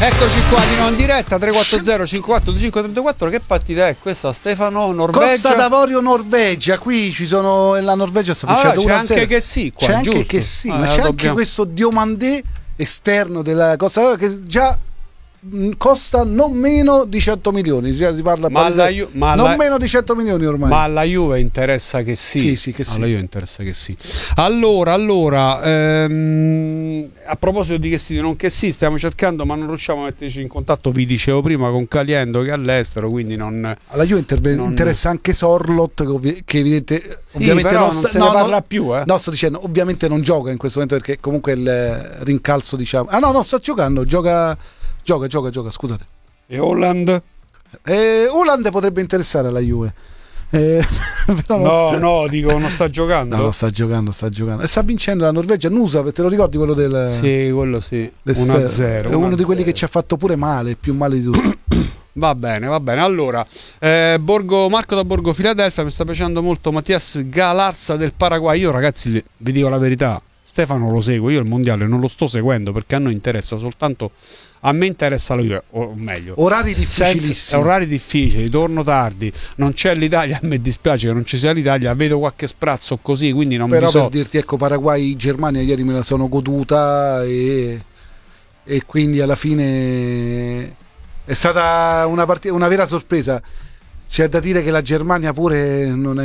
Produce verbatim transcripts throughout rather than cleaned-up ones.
Eccoci qua di nuovo in diretta tre quattro zero cinque quattro due cinque tre quattro. Che partita è questa, Stefano? Norvegia? Costa d'Avorio, Norvegia. Qui ci sono, la Norvegia sta facendo ah, c'è anche sera. Che sì qua, c'è giusto? anche che sì, ah, ma c'è dobbiamo... anche questo Diomandé esterno della Costa d'Avorio che già costa non meno di cento milioni, cioè si parla ma la Ju- ma non la... meno di cento milioni ormai. Ma alla Juve interessa che sì. Sì, sì, che sì. Alla Juve interessa che sì. Allora, allora ehm, a proposito di che sì, non che sì, stiamo cercando ma non riusciamo a metterci in contatto, vi dicevo prima, con Caliendo che è all'estero, quindi non alla Juve interve- non... interessa anche Sorlot che, ovvi- che evidente, sì, ovviamente non, non sta- se no, ne parla no, più, eh. No, sto dicendo, ovviamente non gioca in questo momento perché comunque il rincalzo, diciamo. Ah no, no, sta giocando, gioca Gioca, gioca, gioca, scusate. E Holland? Eh, Holland potrebbe interessare alla Juve. Eh, però no, sta... no, dico, non sta giocando. No, no, sta giocando, sta giocando. E sta vincendo la Norvegia. Nusa, te lo ricordi quello del... Sì, quello sì. uno a zero. È uno di quelli che ci ha fatto pure male, il più male di tutti. Va bene, va bene. Allora, eh, Borgo, Marco da Borgo Filadelfia, mi sta piacendo molto Mattias Galarza del Paraguay. Io ragazzi, vi dico la verità, Stefano lo segue, io il mondiale non lo sto seguendo perché a noi interessa soltanto, a me interessa la Juve, o meglio orari difficilissimi, orari difficili, torno tardi, non c'è l'Italia, a me dispiace che non ci sia l'Italia, vedo qualche sprazzo così, quindi non però vi so... per dirti, ecco, Paraguay Germania ieri me la sono goduta e, e quindi alla fine è stata una partita, una vera sorpresa. C'è da dire che la Germania pure non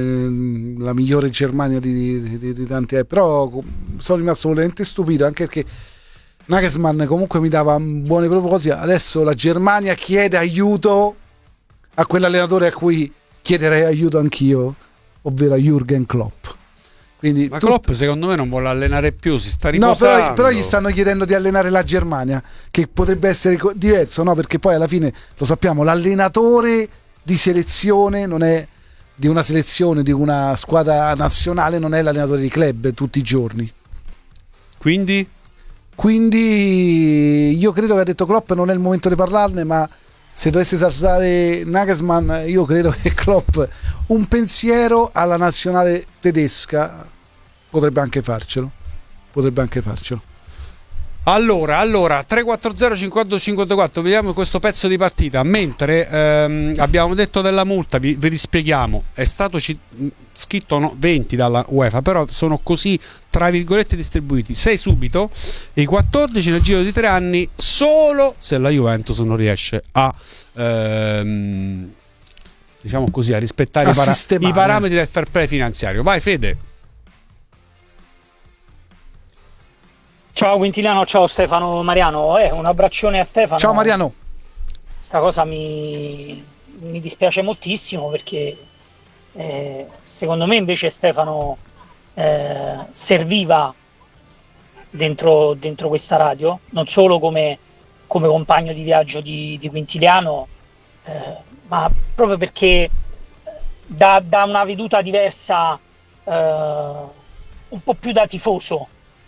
è la migliore Germania di, di, di, di tanti anni, però sono rimasto veramente stupito anche perché Nagelsmann comunque mi dava buoni propositi. Adesso la Germania chiede aiuto a quell'allenatore a cui chiederei aiuto anch'io, ovvero a Jürgen Klopp. Quindi ma tut... Klopp secondo me non vuole allenare più, si sta riposando. No, però, però gli stanno chiedendo di allenare la Germania, che potrebbe essere diverso, no? Perché poi alla fine lo sappiamo, l'allenatore di selezione non è di una selezione, di una squadra nazionale, non è l'allenatore di club tutti i giorni. Quindi? Quindi io credo che ha detto Klopp non è il momento di parlarne, ma se dovesse saltare Nagelsmann io credo che Klopp un pensiero alla nazionale tedesca potrebbe anche farcelo. Potrebbe anche farcelo. Allora, allora tre quattro zero cinque quattro cinque quattro, vediamo questo pezzo di partita. Mentre ehm, abbiamo detto della multa, vi, vi rispieghiamo, è stato ci, scritto no, venti dalla UEFA, però sono così tra virgolette distribuiti sei subito e i quattordici nel giro di tre anni, solo se la Juventus non riesce a ehm, diciamo così, a rispettare a i, para- sistemare. i parametri del fair play finanziario. Vai Fede. Ciao Quintiliano, ciao Stefano Mariano, eh, un abbraccione a Stefano. Ciao Mariano. Sta cosa mi, mi dispiace moltissimo perché eh, secondo me invece Stefano eh, serviva dentro, dentro questa radio, non solo come, come compagno di viaggio di, di Quintiliano, eh, ma proprio perché dà, dà una veduta diversa, eh, un po' più da tifoso.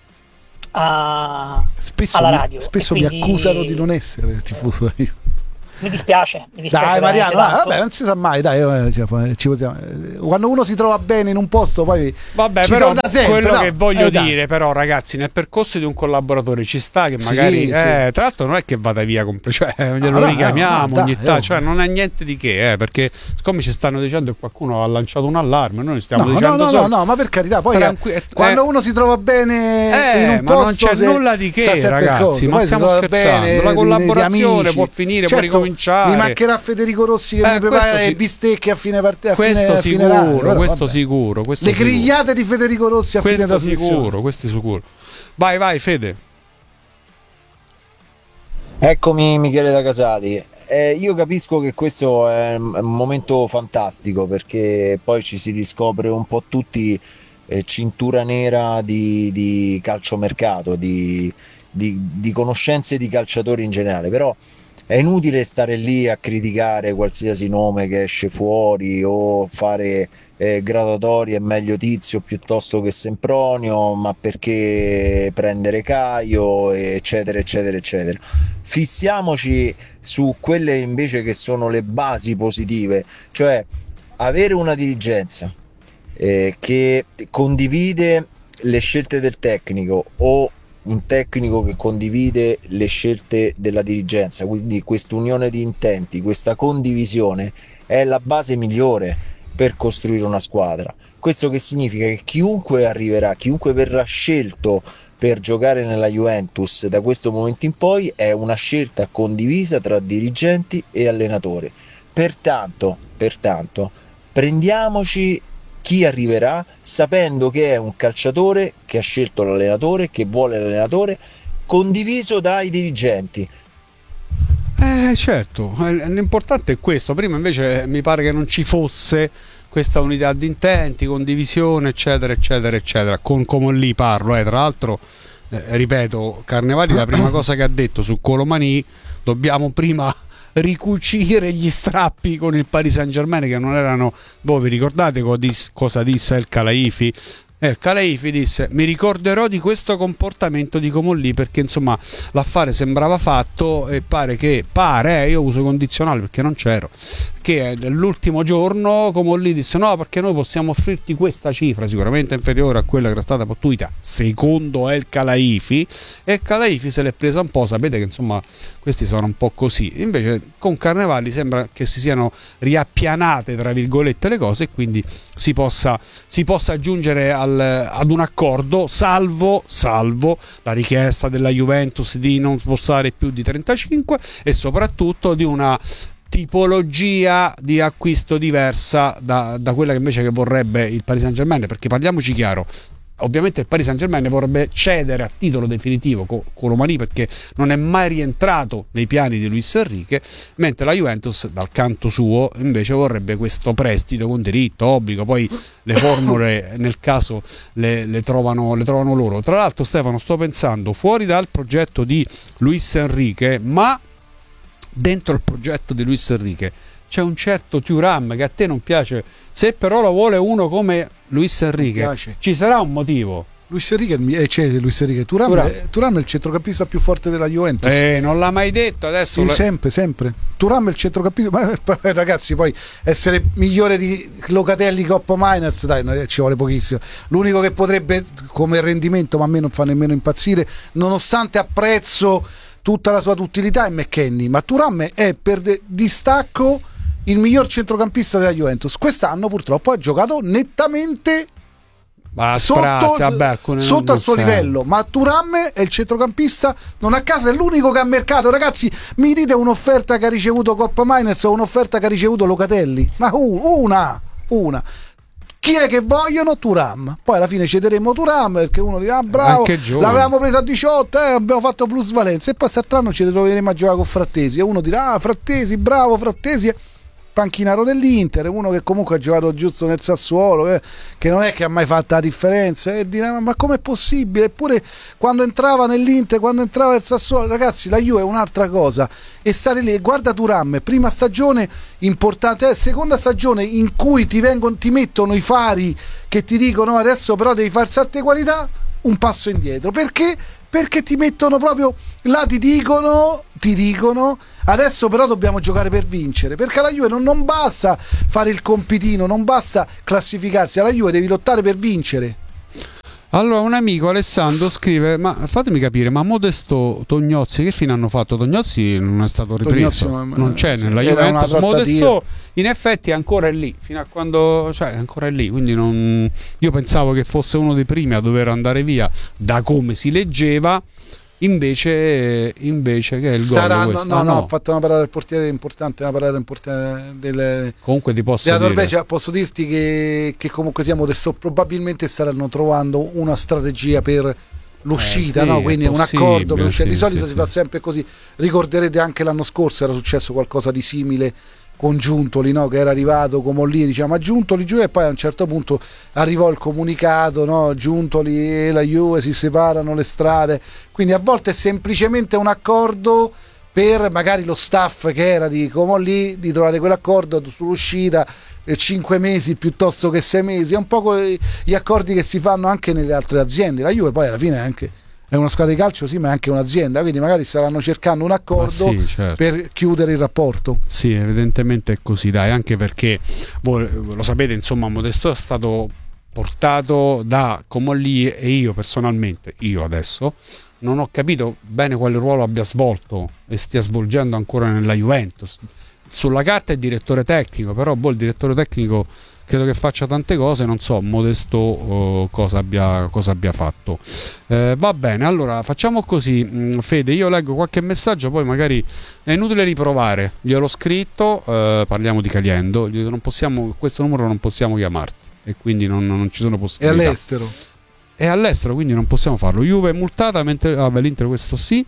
A, spesso alla mi, radio spesso quindi... mi accusano di non essere tifoso da io. Mi dispiace, mi dispiace dai Mariano, dai, vabbè, non si sa mai, dai, cioè, ci possiamo, quando uno si trova bene in un posto poi vabbè, ci però sempre, quello no? che voglio eh, dire però ragazzi, nel percorso di un collaboratore ci sta che magari sì, eh, sì. tra l'altro non è che vada via compl- cioè glielo no, richiamiamo no, no, ogni dai, tanto, oh. cioè non è niente di che, eh, perché siccome ci stanno dicendo che qualcuno ha lanciato un allarme, noi stiamo no, dicendo no, no, solo, no, no, ma per carità, poi tranqui- eh, quando uno si trova bene eh, in un ma posto non c'è se, nulla di che ragazzi, ma poi stiamo scherzando, bene, la collaborazione di, di può finire, certo, può ricominciare. Mi mancherà Federico Rossi che Eh, mi prepara le sì. bistecche a fine partita, questo a fine, sicuro, a fine radio, questo vabbè. sicuro, questo le sicuro. grigliate di Federico Rossi a questo fine trasmissione. sicuro, questo sicuro. Vai, vai Fede. Eccomi Michele da Casali. Eh, io capisco che questo è un momento fantastico perché poi ci si riscopre un po' tutti eh, cintura nera di, di calciomercato, di, di, di conoscenze di calciatori in generale, però è inutile stare lì a criticare qualsiasi nome che esce fuori o fare eh, gradatorie meglio Tizio piuttosto che Sempronio, ma perché prendere Caio, eccetera, eccetera, eccetera. Fissiamoci su quelle invece che sono le basi positive, cioè avere una dirigenza eh, che condivide le scelte del tecnico o un tecnico che condivide le scelte della dirigenza, quindi quest'unione di intenti, questa condivisione è la base migliore per costruire una squadra. Questo che significa che chiunque arriverà, chiunque verrà scelto per giocare nella Juventus da questo momento in poi è una scelta condivisa tra dirigenti e allenatori. Pertanto, pertanto prendiamoci chi arriverà sapendo che è un calciatore che ha scelto l'allenatore, che vuole l'allenatore, condiviso dai dirigenti. Eh certo, l'importante è questo. Prima invece mi pare che non ci fosse questa unità di intenti, condivisione, eccetera, eccetera, eccetera. Con Comolli parlo, eh. Tra l'altro, eh, ripeto, Carnevali la prima cosa che ha detto su Colomani, dobbiamo prima ricucire gli strappi con il Paris Saint-Germain, che non erano, voi vi ricordate cosa disse El Khelaifi? Eh, Khelaifi disse: mi ricorderò di questo comportamento di Comolli, perché insomma l'affare sembrava fatto e pare che, pare, eh, io uso condizionale perché non c'ero, che l'ultimo giorno Comolli disse: no, perché noi possiamo offrirti questa cifra sicuramente inferiore a quella che era stata pattuita secondo El Khelaifi, e Khelaifi se l'è presa un po', sapete che insomma questi sono un po' così. Invece con Carnevali sembra che si siano riappianate tra virgolette le cose e quindi si possa, si possa giungere al ad un accordo, salvo, salvo la richiesta della Juventus di non sborsare più di trentacinque e soprattutto di una tipologia di acquisto diversa da, da quella che invece che vorrebbe il Paris Saint-Germain, perché parliamoci chiaro, ovviamente il Paris Saint-Germain vorrebbe cedere a titolo definitivo Colomani perché non è mai rientrato nei piani di Luis Enrique, mentre la Juventus dal canto suo invece vorrebbe questo prestito con diritto, obbligo, poi le formule nel caso le, le, trovano, le trovano loro. Tra l'altro, Stefano, sto pensando fuori dal progetto di Luis Enrique, ma dentro il progetto di Luis Enrique c'è un certo Thuram che a te non piace, se però lo vuole uno come Luis Enrique ci sarà un motivo. Luis Enrique, eh, c'è Luis Enrique. Thuram, Thuram. È, Thuram è il centrocampista più forte della Juventus. Eh, non l'ha mai detto adesso. Sì, lo... sempre, sempre. Thuram è il centrocampista. Ma ragazzi, poi essere migliore di Locatelli, Coppa Miners, dai, ci vuole pochissimo. L'unico che potrebbe come rendimento, ma a me non fa nemmeno impazzire, nonostante apprezzo tutta la sua utilità, è McKennie. Ma Thuram è per de- distacco il miglior centrocampista della Juventus. Quest'anno purtroppo ha giocato nettamente Ma sotto, sprazia, vabbè, sotto al suo livello, ma Thuram è il centrocampista, non a caso è l'unico che ha mercato. Ragazzi, mi dite un'offerta che ha ricevuto Coppa Miners o un'offerta che ha ricevuto Locatelli? Ma una, una chi è che vogliono? Thuram. Poi alla fine cederemo Thuram perché uno dirà: ah, bravo, l'avevamo preso a diciotto, eh, abbiamo fatto plusvalenza, e poi quest'anno ci troveremo a giocare con Frattesi e uno dirà: ah, Frattesi, bravo Frattesi, panchinaro dell'Inter, uno che comunque ha giocato giusto nel Sassuolo, eh, che non è che ha mai fatto la differenza, e dirà: ma com'è possibile? Eppure quando entrava nell'Inter, quando entrava nel Sassuolo, ragazzi, la Juve è un'altra cosa, e stare lì, guarda Thuram, prima stagione importante, eh, seconda stagione in cui ti, vengono, ti mettono i fari che ti dicono: adesso però devi far salto di qualità, un passo indietro, perché? Perché ti mettono proprio là, ti dicono ti dicono adesso però dobbiamo giocare per vincere, perché alla Juve non, non basta fare il compitino, non basta classificarsi, alla Juve devi lottare per vincere. Allora un amico, Alessandro, scrive: ma fatemi capire, ma Modesto, Tognozzi che fine hanno fatto? Tognozzi non è stato ripreso, Tognozzi, non c'è sì, nella era Juventus. Modesto in effetti è ancora lì, fino a quando, cioè è ancora lì, quindi non, io pensavo che fosse uno dei primi a dover andare via da come si leggeva. Invece, invece che è il Saranno, gol no, ah, no, no, ho fatto una parata importante, importante una parata importante delle, comunque ti posso della dire, Norvegia. Posso dirti che, che comunque sia Modesto, probabilmente staranno trovando una strategia per l'uscita, eh, sì, no? Quindi un accordo per l'uscita. sì, Di solito sì, si sì. fa sempre così. Ricorderete anche l'anno scorso era successo qualcosa di simile con Giuntoli, no? Che era arrivato come lì, diciamo, a Giuntoli giù, e poi a un certo punto arrivò il comunicato, no? Giuntoli e la Juve si separano le strade, quindi a volte è semplicemente un accordo per magari lo staff che era di Comolli di trovare quell'accordo sull'uscita, eh, cinque mesi piuttosto che sei mesi, è un po' gli accordi che si fanno anche nelle altre aziende. La Juve poi alla fine è anche è una squadra di calcio, sì, ma è anche un'azienda, quindi magari staranno cercando un accordo sì, certo. per chiudere il rapporto. Sì, evidentemente è così, dai, anche perché voi lo sapete, insomma, Modesto è stato portato da Comolli, e io personalmente, io adesso non ho capito bene quale ruolo abbia svolto e stia svolgendo ancora nella Juventus. Sulla carta è direttore tecnico, però boh, il direttore tecnico credo che faccia tante cose, non so Modesto uh, cosa, abbia, cosa abbia fatto. Eh, va bene, allora facciamo così, mh, Fede, io leggo qualche messaggio, poi magari è inutile riprovare, gliel'ho scritto, eh, parliamo di Caliendo, non possiamo, questo numero non possiamo chiamarti e quindi non, non ci sono È possibilità. all'estero. È all'estero, quindi non possiamo farlo. Juve è multata, mentre ah, beh, l'Inter questo sì.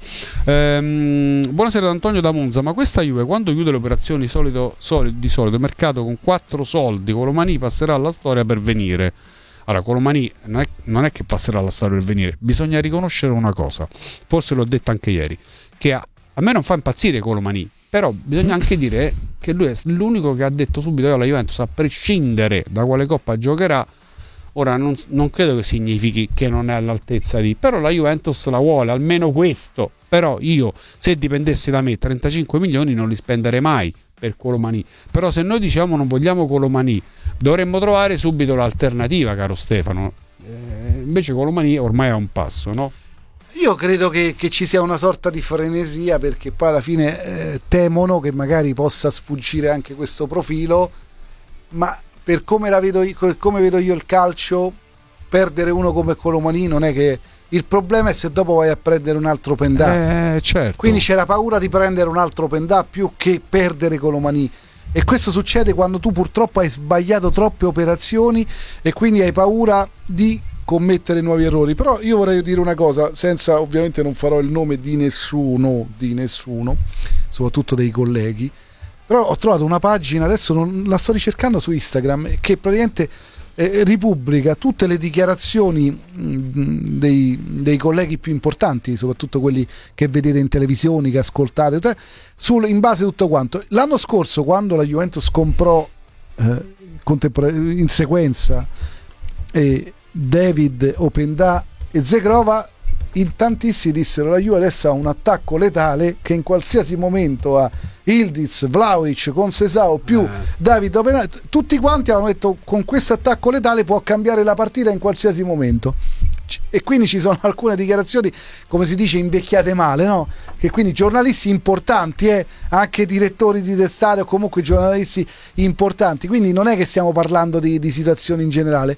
Ehm, buonasera da Antonio da Monza. Ma questa Juve quando chiude le operazioni solito, solito, di solito mercato con quattro soldi, Colomani passerà alla storia per venire. Allora, Colomani non è, non è che passerà alla storia per venire. Bisogna riconoscere una cosa, forse l'ho detto anche ieri, che a, a me non fa impazzire Colomani, però bisogna anche dire che lui è l'unico che ha detto subito io alla Juventus, a prescindere da quale coppa giocherà. Ora non, non credo che significhi che non è all'altezza di, però la Juventus la vuole, almeno questo. Però io, se dipendesse da me, trentacinque milioni non li spenderei mai per Colomani. Però se noi diciamo non vogliamo Colomani, dovremmo trovare subito l'alternativa, caro Stefano. Eh, invece Colomani ormai è a un passo, no? Io credo che, che ci sia una sorta di frenesia, perché poi alla fine eh, temono che magari possa sfuggire anche questo profilo, ma per come la vedo io, come vedo io il calcio, perdere uno come Colomani non è che il problema è se dopo vai a prendere un altro Pendà. Eh, certo. Quindi c'è la paura di prendere un altro Pendà più che perdere Colomani, e questo succede quando tu purtroppo hai sbagliato troppe operazioni e quindi hai paura di commettere nuovi errori. Però io vorrei dire una cosa, senza, ovviamente non farò il nome di nessuno, di nessuno, soprattutto dei colleghi, però ho trovato una pagina, adesso non la sto ricercando su Instagram, che praticamente eh, ripubblica tutte le dichiarazioni mh, dei, dei colleghi più importanti, soprattutto quelli che vedete in televisione, che ascoltate, sul, in base a tutto quanto. L'anno scorso, quando la Juventus comprò eh, in sequenza eh, David, Openda e Zegrova, in tantissimi dissero la Juve adesso ha un attacco letale che in qualsiasi momento ha Ildiz, Vlahovic con Sesao più eh. David Openda, tutti quanti hanno detto con questo attacco letale può cambiare la partita in qualsiasi momento. E quindi ci sono alcune dichiarazioni, come si dice, invecchiate male, no? Che quindi giornalisti importanti, eh, anche direttori di testate o comunque giornalisti importanti, quindi non è che stiamo parlando di, di situazioni in generale.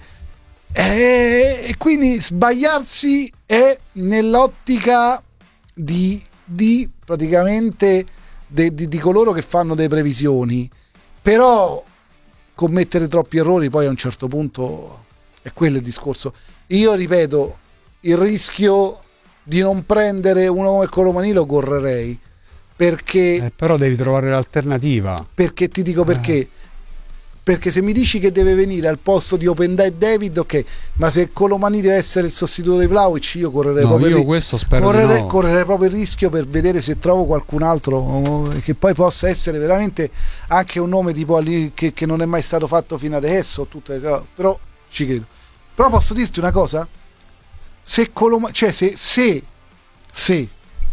E quindi sbagliarsi è nell'ottica di, di praticamente di, di, di coloro che fanno delle previsioni, però commettere troppi errori poi a un certo punto è quello il discorso. Io ripeto, il rischio di non prendere uno come Colomani lo correrei, perché eh, però devi trovare l'alternativa, perché ti dico perché eh. Perché se mi dici che deve venire al posto di Openda e David, ok, ma se Colomani deve essere il sostituto di Vlahovic, io correrei no, proprio io il, questo spero correre, di no. correrei proprio il rischio per vedere se trovo qualcun altro che poi possa essere veramente anche un nome tipo che, che non è mai stato fatto fino adesso, tutte, però ci credo. Però posso dirti una cosa? Se Colomani, cioè se se se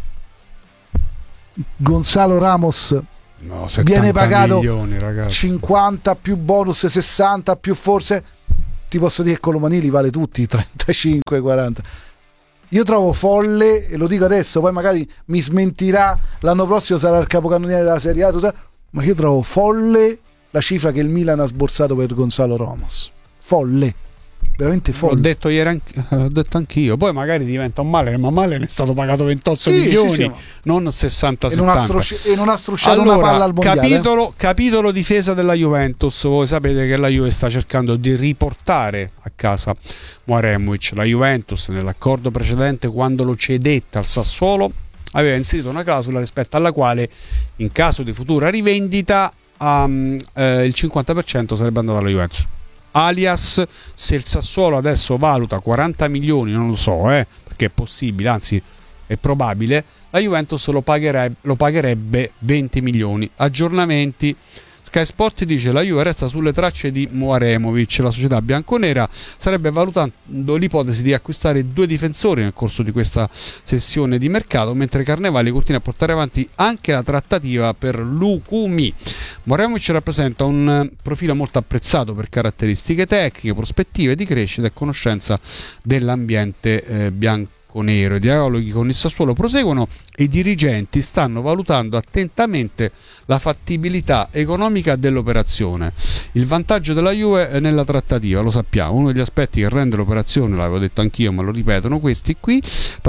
Gonzalo Ramos no, viene pagato milioni, cinquanta più bonus sessanta più, forse ti posso dire che Colomani li vale tutti trentacinque quaranta. Io trovo folle, e lo dico adesso, poi magari mi smentirà, l'anno prossimo sarà il capocannoniere della Serie A, tutta, ma io trovo folle la cifra che il Milan ha sborsato per Gonzalo Ramos. Folle, veramente folle. L'ho detto ieri anche, ho detto anch'io. Poi magari diventa un male, ma male ne è stato pagato ventotto sì, milioni, sì, sì, non sessanta e non ha, settanta. strusci- e non ha strusciato allora, una palla al mondiale. Capitolo, capitolo difesa della Juventus. Voi sapete che la Juve sta cercando di riportare a casa Mouremovic. La Juventus nell'accordo precedente, quando lo cedette al Sassuolo, aveva inserito una clausola rispetto alla quale in caso di futura rivendita um, eh, il cinquanta per cento sarebbe andato alla Juventus. Alias, se il Sassuolo adesso valuta quaranta milioni, non lo so, eh, perché è possibile, anzi è probabile, la Juventus lo pagherebbe, lo pagherebbe venti milioni. Aggiornamenti: Sky Sport dice la Juve resta sulle tracce di Mouremovic. La società bianconera starebbe valutando l'ipotesi di acquistare due difensori nel corso di questa sessione di mercato, mentre Carnevali continua a portare avanti anche la trattativa per Lukumi. Mouremovic rappresenta un profilo molto apprezzato per caratteristiche tecniche, prospettive di crescita e conoscenza dell'ambiente eh, bianco bianconero. I dialoghi con il Sassuolo proseguono e i dirigenti stanno valutando attentamente la fattibilità economica dell'operazione. Il vantaggio della Juve è nella trattativa, lo sappiamo, uno degli aspetti che rende l'operazione, l'avevo detto anch'io ma lo ripetono questi qui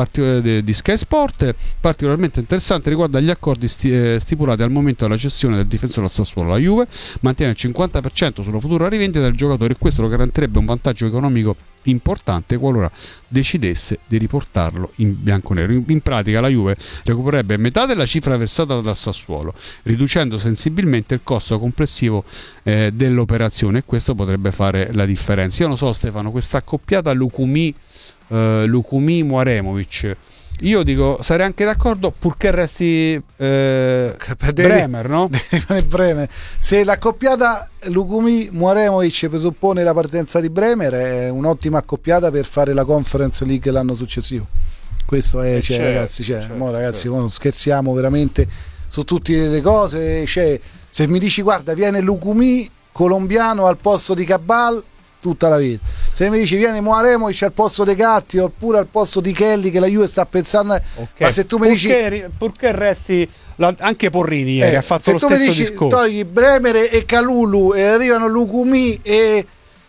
di Sky Sport, particolarmente interessante riguarda gli accordi sti- stipulati al momento della cessione del difensore al Sassuolo. La Juve mantiene il cinquanta per cento sulla futura rivendita del giocatore e questo lo garantirebbe un vantaggio economico importante qualora decidesse di riportarlo in bianconero. In, in pratica la Juve recupererebbe metà della cifra versata dal Sassuolo, riducendo sensibilmente il costo complessivo eh, dell'operazione, e questo potrebbe fare la differenza. Io non so, Stefano, questa accoppiata Lukumi eh, Lukumi Muaremovic, io dico sarei anche d'accordo purché resti eh, Bremer, no? Bremer. Se l'accoppiata Lukumi Muaremovic presuppone la partenza di Bremer, è un'ottima accoppiata per fare la Conference League l'anno successivo. Questo è, cioè, certo, ragazzi, cioè, certo, mo, ragazzi certo. Mo scherziamo veramente su tutte le cose. Cioè, se mi dici guarda viene Lukumi colombiano al posto di Cabal, tutta la vita. Se mi dici viene Muaremovic al posto dei Gatti oppure al posto di Kelly che la Juve sta pensando, okay. Ma se tu mi purché, dici purché resti la, anche Porrini ieri eh, ha fatto lo stesso discorso. Se tu mi dici togli Bremer e Kalulu e arrivano Lukumi e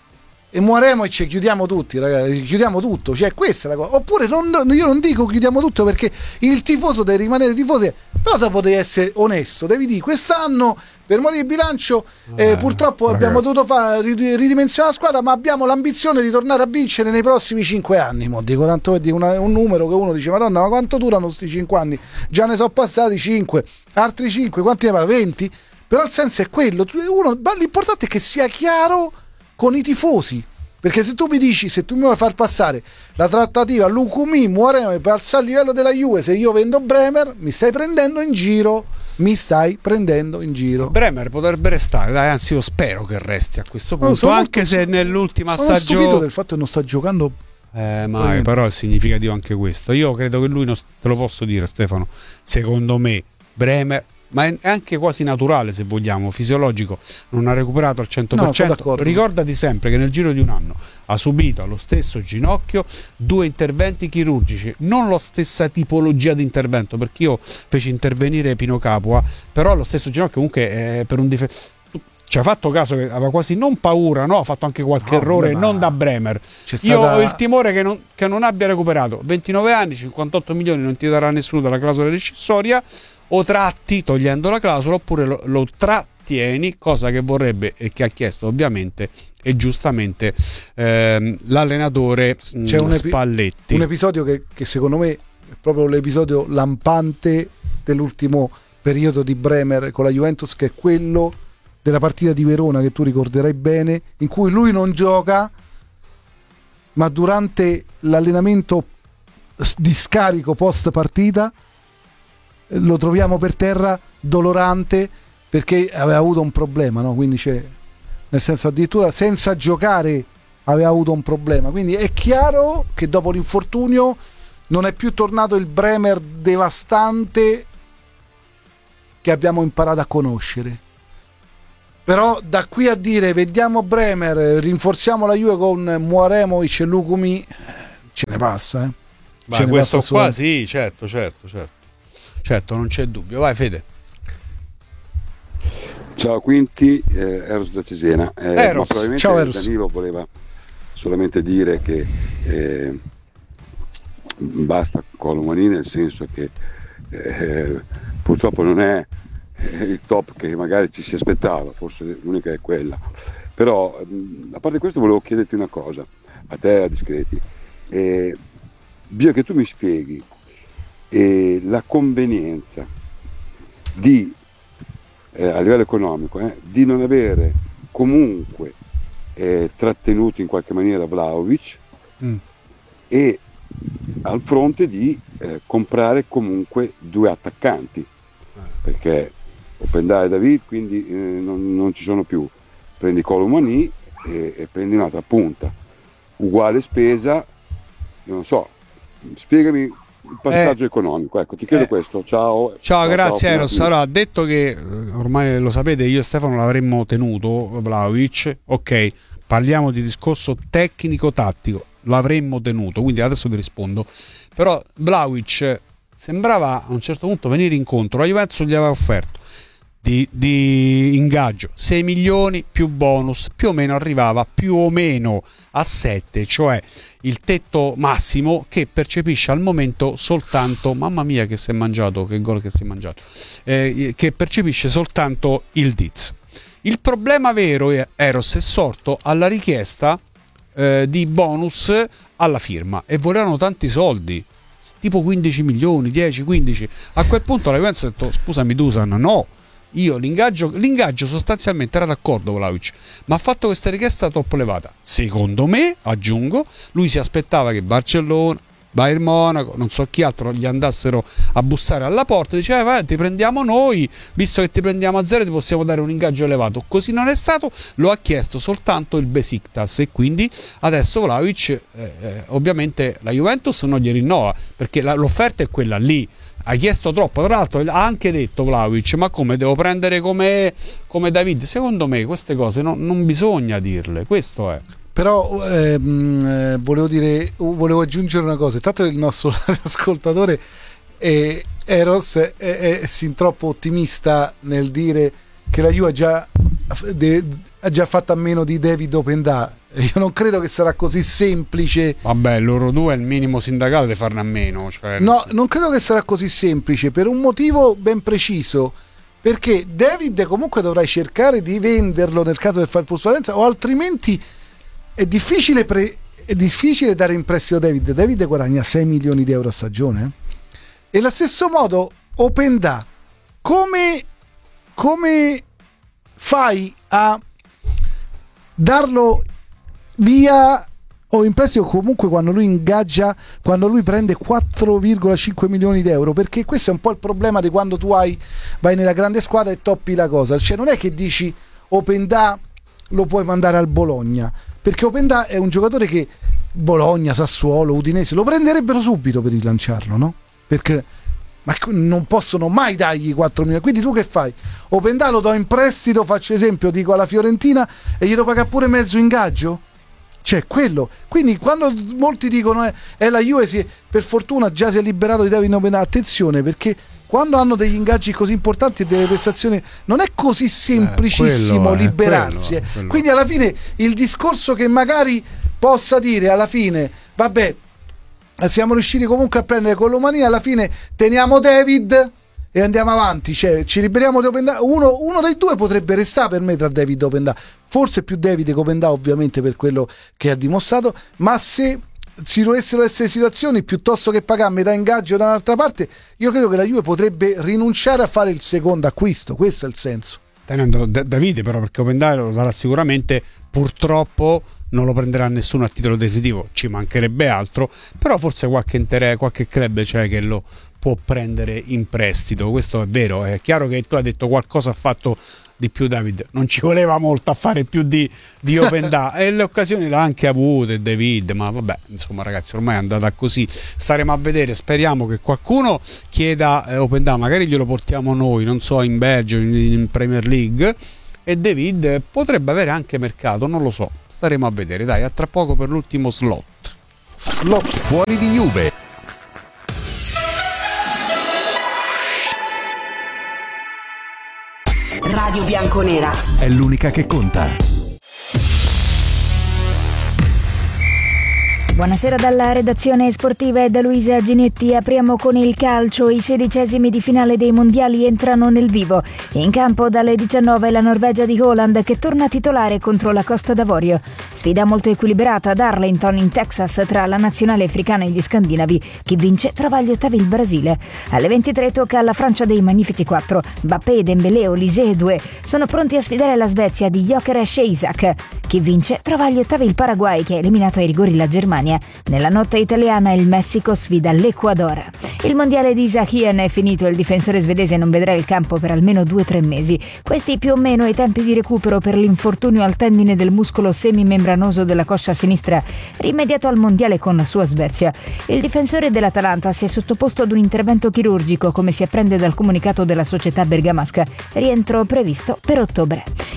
e Muaremovic, chiudiamo tutti, ragazzi, chiudiamo tutto, cioè questa è la cosa. Oppure non, io non dico chiudiamo tutto perché il tifoso deve rimanere tifoso, però dopo devi essere onesto, devi dire quest'anno per motivi di bilancio eh, eh, purtroppo ragazzi. abbiamo dovuto fare ridimensionare la squadra, ma abbiamo l'ambizione di tornare a vincere nei prossimi cinque anni. Mo dico tanto per dire una, un numero che uno dice madonna ma quanto durano questi cinque anni? Già ne sono passati cinque, altri cinque, quanti ne va? venti? Però il senso è quello, uno, l'importante è che sia chiaro con i tifosi, perché se tu mi dici, se tu mi vuoi far passare la trattativa Lukumi Muaremovic per alzare il livello della Juve, se io vendo Bremer mi stai prendendo in giro, mi stai prendendo in giro. Bremer potrebbe restare, dai, anzi io spero che resti a questo punto, sono anche molto, se nell'ultima sono stagione stupito del fatto che non sta giocando eh, mai, però è significativo anche questo. Io credo che lui non, te lo posso dire Stefano, secondo me Bremer, ma è anche quasi naturale se vogliamo, fisiologico, non ha recuperato al cento per cento. No, ricordati sempre che nel giro di un anno ha subito allo stesso ginocchio due interventi chirurgici, non la stessa tipologia di intervento, perché io feci intervenire Pino Capua, però lo stesso ginocchio comunque è per un difetto. Ci ha fatto caso che aveva quasi non paura, no? Ha fatto anche qualche no, errore, ma... non da Bremer. Io stata... ho il timore che non, che non abbia recuperato. ventinove anni, cinquantotto milioni non ti darà nessuno dalla clausola rescissoria, o tratti togliendo la clausola oppure lo, lo trattieni, cosa che vorrebbe e che ha chiesto ovviamente e giustamente ehm, l'allenatore C'è un epi- Spalletti. Un episodio che, che secondo me è proprio l'episodio lampante dell'ultimo periodo di Bremer con la Juventus, che è quello della partita di Verona, che tu ricorderai bene, in cui lui non gioca, ma durante l'allenamento di scarico post partita lo troviamo per terra dolorante perché aveva avuto un problema, no? Quindi c'è, nel senso, addirittura senza giocare aveva avuto un problema, quindi è chiaro che dopo l'infortunio non è più tornato il Bremer devastante che abbiamo imparato a conoscere. Però da qui a dire vediamo Bremer, rinforziamo la Juve con Muaremovic e Lukumi, ce ne passa, eh. Ma ce questo ne passa qua sì, certo, certo, certo. Certo, non c'è dubbio. Vai Fede. Ciao Quinti, eh, Eros da Cesena. Eh, Eros. Probabilmente Ciao Eros. Danilo voleva solamente dire che eh, basta Colomani, nel senso che eh, purtroppo non è il top che magari ci si aspettava, forse l'unica è quella. Però a parte questo volevo chiederti una cosa, a te a Discreti. Eh, bisogna che tu mi spieghi e la convenienza di eh, a livello economico eh, di non avere comunque eh, trattenuto in qualche maniera Vlahovic mm. e al fronte di eh, comprare comunque due attaccanti, perché Opendai e David quindi eh, non, non ci sono più, prendi Colomani e, e prendi un'altra punta, uguale spesa, io non so, spiegami il passaggio eh, economico, ecco, ti chiedo eh, questo. Ciao, ciao, ciao grazie ciao, Eros. Allora, detto che ormai lo sapete, io e Stefano l'avremmo tenuto Vlahovic, ok, parliamo di discorso tecnico tattico. l'avremmo tenuto, quindi adesso ti rispondo. Però Vlahovic sembrava a un certo punto venire incontro, la Juventus gli aveva offerto di, di ingaggio sei milioni più bonus, più o meno arrivava più o meno a sette, cioè il tetto massimo che percepisce al momento soltanto, mamma mia che si è mangiato, che gol che si è mangiato, eh, che percepisce soltanto il Diz. Il problema vero, Eros, è sorto alla richiesta eh, di bonus alla firma e volevano tanti soldi, tipo quindici milioni, dieci, quindici. A quel punto la Juventus ha detto scusami Dusan, no, io l'ingaggio, l'ingaggio sostanzialmente era d'accordo Vlahovic, ma ha fatto questa richiesta troppo elevata. Secondo me, aggiungo, lui si aspettava che Barcellona, Bayern Monaco, non so chi altro gli andassero a bussare alla porta, diceva eh, vai, ti prendiamo noi, visto che ti prendiamo a zero ti possiamo dare un ingaggio elevato. Così non è stato, lo ha chiesto soltanto il Besiktas e quindi adesso Vlahovic eh, eh, ovviamente la Juventus non gli rinnova perché la, l'offerta è quella lì. Ha chiesto troppo, tra l'altro ha anche detto Vlahovic ma come devo prendere come, come David? Secondo me queste cose no, non bisogna dirle, questo è. Però ehm, eh, volevo dire, volevo aggiungere una cosa. Intanto il nostro ascoltatore eh, Eros è, è, è sin troppo ottimista nel dire che la Juve ha già, de, ha già fatto a meno di David Openda. Io non credo che sarà così semplice. Vabbè, loro due è il minimo sindacale di farne a meno. Cioè, no, non, non credo che sarà così semplice per un motivo ben preciso. Perché David comunque dovrai cercare di venderlo nel caso del fare plusvalenza, o altrimenti è difficile, pre- è difficile dare in prestito David. David guadagna sei milioni di euro a stagione. E allo stesso modo Openda, come, come fai a darlo via o in prestito comunque quando lui ingaggia, quando lui prende quattro virgola cinque milioni di euro? Perché questo è un po' il problema di quando tu hai vai nella grande squadra e toppi la cosa. Cioè non è che dici Openda lo puoi mandare al Bologna, perché Openda è un giocatore che Bologna, Sassuolo, Udinese lo prenderebbero subito per rilanciarlo, no? Perché ma non possono mai dargli quattro milioni. Quindi tu che fai? Openda lo do in prestito, faccio esempio, dico alla Fiorentina e glielo paga pure mezzo ingaggio? Cioè quello. Quindi quando molti dicono eh, è la Juve si, per fortuna già si è liberato di David Openda, attenzione, perché quando hanno degli ingaggi così importanti e delle prestazioni non è così semplicissimo eh, liberarsi. È, quello, quello. Quindi alla fine il discorso che magari possa dire alla fine vabbè, siamo riusciti comunque a prendere con l'Omania, alla fine teniamo David e andiamo avanti, cioè ci liberiamo di Openda. Uno, uno dei due potrebbe restare per me tra David e Openda, forse più David che Openda ovviamente per quello che ha dimostrato, ma se ci dovessero essere situazioni piuttosto che pagare metà ingaggio da un'altra parte, io credo che la Juve potrebbe rinunciare a fare il secondo acquisto, questo è il senso. Tenendo Davide però, perché Openda lo darà sicuramente, purtroppo non lo prenderà nessuno a titolo definitivo, ci mancherebbe altro, però forse qualche, inter- qualche club c'è che lo può prendere in prestito, questo è vero. È chiaro che tu hai detto qualcosa ha fatto di più David, non ci voleva molto a fare più di, di Openda e le occasioni l'ha anche avute David, ma vabbè, insomma ragazzi, ormai è andata così, staremo a vedere, speriamo che qualcuno chieda eh, Openda, magari glielo portiamo noi, non so, in Belgio, in, in Premier League, e David potrebbe avere anche mercato, non lo so, staremo a vedere. Dai, a tra poco per l'ultimo slot. Slot fuori di Juve. Radio Bianconera è l'unica che conta. Buonasera dalla redazione sportiva e da Luisa Ginetti. Apriamo con il calcio. I sedicesimi di finale dei mondiali entrano nel vivo. In campo dalle diciannove la Norvegia di Haaland che torna titolare contro la Costa d'Avorio. Sfida molto equilibrata ad Arlington in Texas tra la nazionale africana e gli scandinavi. Chi vince trova agli ottavi il Brasile. Alle ventitré tocca alla Francia dei Magnifici quattro. Mbappé, Dembélé, Olise e Doué sono pronti a sfidare la Svezia di Gyökeres e Isak. Chi vince trova agli ottavi il Paraguay che ha eliminato ai rigori la Germania. Nella notte italiana il Messico sfida l'Ecuador. Il mondiale di Isakien è finito, il difensore svedese non vedrà il campo per almeno due o tre mesi. Questi più o meno i tempi di recupero per l'infortunio al tendine del muscolo semimembranoso della coscia sinistra, rimediato al mondiale con la sua Svezia. Il difensore dell'Atalanta si è sottoposto ad un intervento chirurgico, come si apprende dal comunicato della società bergamasca, rientro previsto per ottobre.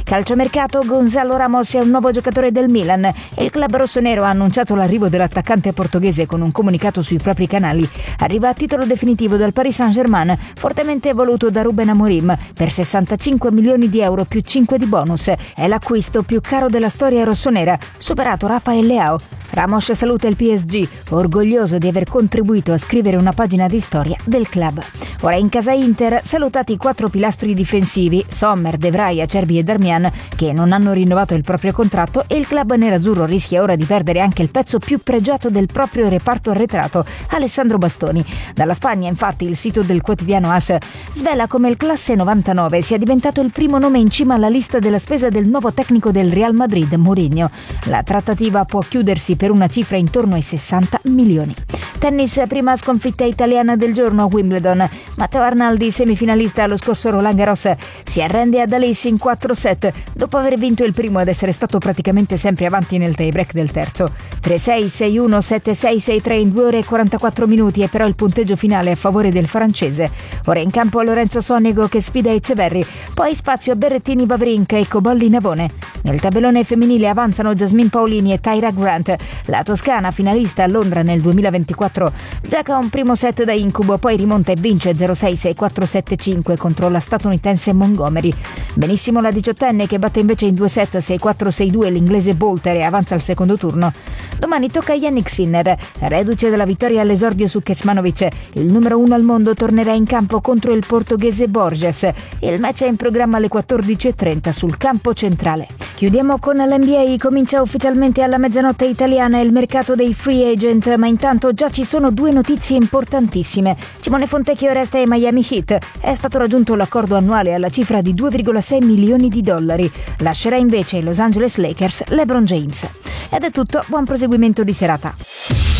Calciomercato, Gonzalo Ramos è un nuovo giocatore del Milan. Il club rossonero ha annunciato l'arrivo dell'attaccante portoghese con un comunicato sui propri canali. Arriva a titolo definitivo dal Paris Saint-Germain, fortemente voluto da Ruben Amorim, per sessantacinque milioni di euro più cinque di bonus. È l'acquisto più caro della storia rossonera, superato Rafael Leao. Ramos saluta il P S G, orgoglioso di aver contribuito a scrivere una pagina di storia del club. Ora in casa Inter, salutati i quattro pilastri difensivi, Sommer, De Vrij, Acerbi e Darmian, che non hanno rinnovato il proprio contratto, e il club nerazzurro rischia ora di perdere anche il pezzo più pregiato del proprio reparto arretrato, Alessandro Bastoni. Dalla Spagna, infatti, il sito del quotidiano A S svela come il classe novantanove sia diventato il primo nome in cima alla lista della spesa del nuovo tecnico del Real Madrid, Mourinho. La trattativa può chiudersi per una cifra intorno ai sessanta milioni. Tennis, prima sconfitta italiana del giorno a Wimbledon. Matteo Arnaldi, semifinalista allo scorso Roland Garros, si arrende ad Alice in quattro set dopo aver vinto il primo ed essere stato praticamente sempre avanti nel tie-break del terzo. tre sei, sei uno, sette sei, sei tre in due ore e quarantaquattro minuti è però il punteggio finale a favore del francese. Ora in campo Lorenzo Sonego che sfida Ecceberri, poi spazio a Berrettini, Wawrinka e Cobolli Navone. Nel tabellone femminile avanzano Jasmine Paolini e Tyra Grant. La toscana, finalista a Londra nel duemilaventiquattro, gioca un primo set da incubo, poi rimonta e vince zero sei, sei quattro, sette cinque contro la statunitense Montgomery. Benissimo la diciottenne che batte invece in due set sei quattro, sei due l'inglese Bolter e avanza al secondo turno. Domani tocca a Yannick Sinner, reduce dalla vittoria all'esordio su Kecmanovic. Il numero uno al mondo tornerà in campo contro il portoghese Borges. Il match è in programma alle quattordici e trenta sul campo centrale. Chiudiamo con l'N B A, comincia ufficialmente alla mezzanotte italiana il mercato dei free agent, ma intanto già ci sono due notizie importantissime. Simone Fontecchio resta ai Miami Heat, è stato raggiunto l'accordo annuale alla cifra di due virgola sei milioni di dollari. Lascerà invece i Los Angeles Lakers LeBron James. Ed è tutto, buon proseguimento di serata.